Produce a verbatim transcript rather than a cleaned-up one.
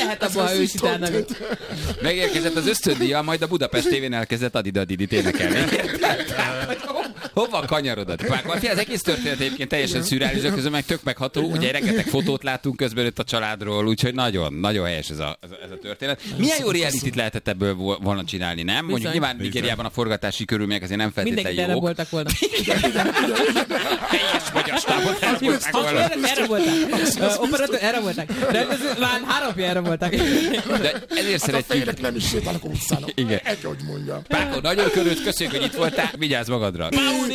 lehet abban, ha ősítálnak? Megérkezett az ösztöndíja, majd a Budapest tévén elkezdett Adidadidit énekelni. Hova kanyarodat? Fia, az egész történet egyébként teljesen szürreális, közben meg tök megható. Ugye rengeteg fotót láttunk közben itt a családról, úgyhogy nagyon, nagyon helyes ez a, ez a történet. Milyen jó realityt lehetett ebből volna csinálni, nem? Mondjuk Bizony. nyilván Nigériában a forgatási körülmények azért nem feltétlenül Mindenki jók. voltak volna. Teljes magyarstábot elvoltak volna. Erre voltak. Operatőr, erre voltak. Rendező, már három erre voltak. De ezért Hát a szeretjük. fejlek nem is sétálnak a utcán. Igen. Egy, hogy mondjam. Páko, nagyon körült, köszönjük, hogy itt voltál. Vigyázz magadra.